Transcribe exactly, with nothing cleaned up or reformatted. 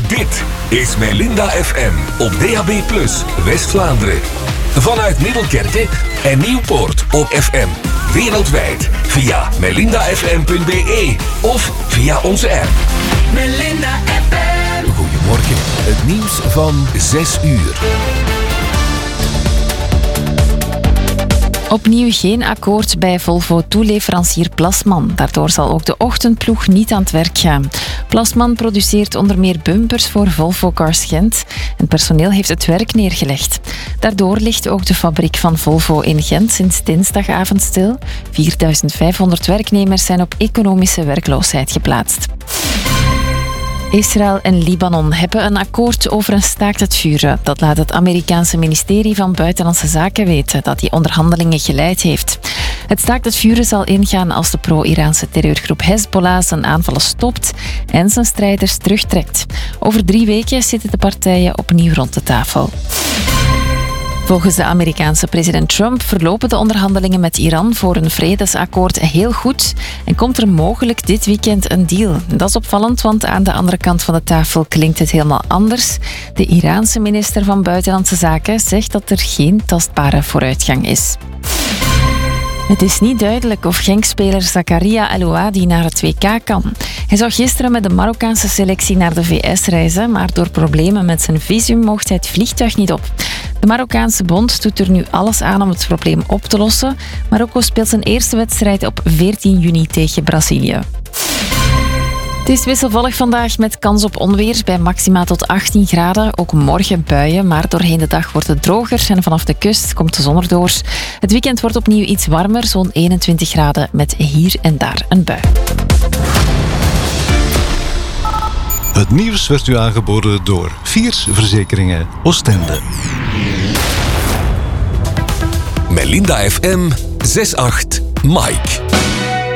Dit is Melinda F M op D A B plus, West-Vlaanderen. Vanuit Middelkerke en Nieuwpoort op F M. Wereldwijd via melinda f m punt b e of via onze app. Melinda F M. Goedemorgen, het nieuws van zes uur. Opnieuw geen akkoord bij Volvo-toeleverancier Plasman. Daardoor zal ook de ochtendploeg niet aan het werk gaan. Plasman produceert onder meer bumpers voor Volvo Cars Gent. En personeel heeft het werk neergelegd. Daardoor ligt ook de fabriek van Volvo in Gent sinds dinsdagavond stil. vierduizend vijfhonderd werknemers zijn op economische werkloosheid geplaatst. Israël en Libanon hebben een akkoord over een staakt het vuren. Dat laat het Amerikaanse ministerie van Buitenlandse Zaken weten, dat die onderhandelingen geleid heeft. Het staakt het vuren zal ingaan als de pro-Iraanse terreurgroep Hezbollah zijn aanvallen stopt en zijn strijders terugtrekt. Over drie weken zitten de partijen opnieuw rond de tafel. Volgens de Amerikaanse president Trump verlopen de onderhandelingen met Iran voor een vredesakkoord heel goed en komt er mogelijk dit weekend een deal. Dat is opvallend, want aan de andere kant van de tafel klinkt het helemaal anders. De Iraanse minister van Buitenlandse Zaken zegt dat er geen tastbare vooruitgang is. Het is niet duidelijk of Genk-speler Zakaria El-Ouadi naar het W K kan. Hij zou gisteren met de Marokkaanse selectie naar de V S reizen, maar door problemen met zijn visum mocht hij het vliegtuig niet op. De Marokkaanse bond doet er nu alles aan om het probleem op te lossen. Marokko speelt zijn eerste wedstrijd op veertien juni tegen Brazilië. Het is wisselvallig vandaag met kans op onweer bij maxima tot achttien graden. Ook morgen buien, maar doorheen de dag wordt het droger en vanaf de kust komt de zon erdoor. Het weekend wordt opnieuw iets warmer, zo'n eenentwintig graden met hier en daar een bui. Het nieuws werd u aangeboden door Viers Verzekeringen Oostende. Melinda F M zes acht Mike.